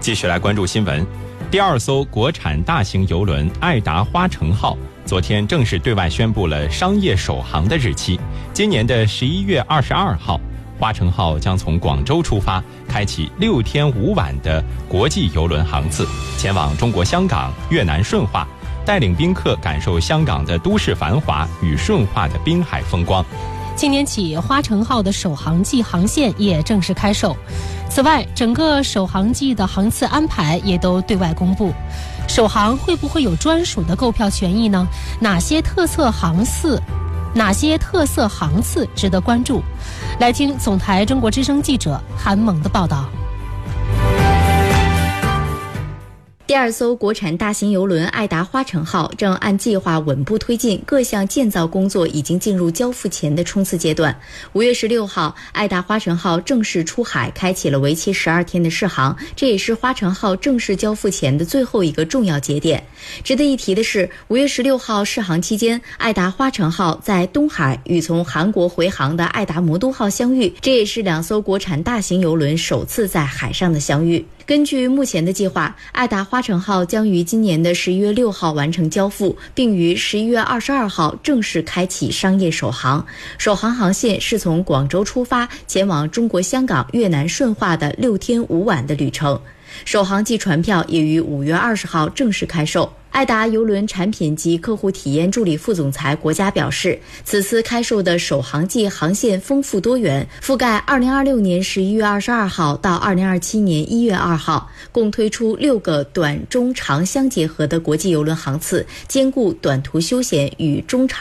继续来关注新闻。第二艘国产大型邮轮爱达花城号昨天正式对外宣布了商业首航的日期，今年的11月22号，花城号将从广州出发，开启6天5晚的国际邮轮航次，前往中国香港、越南顺化，带领宾客感受香港的都市繁华与顺化的滨海风光。 今年起，花城号的首航季航线也正式开售。此外，整个首航季的航次安排也都对外公布。首航会不会有专属的购票权益呢？哪些特色航次值得关注？来听总台中国之声记者韩萌的报道。 第二艘国产大型邮轮爱达花城号正按计划稳步推进，各项建造工作已经进入交付前的冲刺阶段。5月16号，爱达花城号正式出海，开启了为期12天的试航，这也是花城号正式交付前的最后一个重要节点。值得一提的是，5月16号试航期间，爱达花城号在东海与从韩国回航的爱达魔都号相遇，这也是2艘国产大型邮轮首次在海上的相遇。根据目前的计划，爱达花城号将于今年的11月6号完成交付，并于11月22号正式开启商业首航。首航航线是从广州出发，前往中国香港、越南顺化的6天5晚的旅程。首航季船票也于5月20号正式开售。爱达邮轮产品及客户体验助理副总裁国家表示，此次开售的首航季航线丰富多元，覆盖2026年11月22号到2027年1月2号，共推出6个短、中、长相结合的国际邮轮航次，兼顾短途休闲与中长